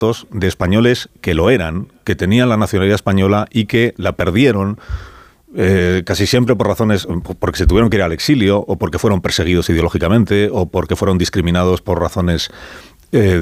casos de españoles que lo eran, que tenían la nacionalidad española y que la perdieron casi siempre por razones, porque se tuvieron que ir al exilio o porque fueron perseguidos ideológicamente o porque fueron discriminados por razones